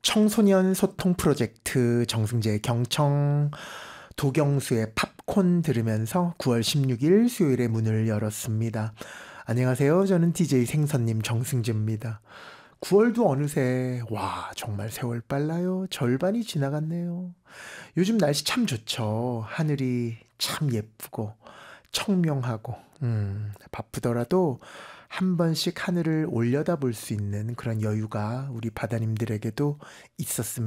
청소년 소통 프로젝트 정승재 경청 도경수의 팝콘 들으면서 9월 16일 수요일에 문을 열었습니다. 안녕하세요. 저는 DJ 생선님 정승재입니다. 9월도 어느새 정말 세월 빨라요. 절반이 지나갔네요. 요즘 날씨 참 좋죠. 하늘이 참 예쁘고 청명하고 바쁘더라도 한 번씩 하늘을 올려다볼 수 있는 그런 여유가 우리 바다님들에게도 있었으면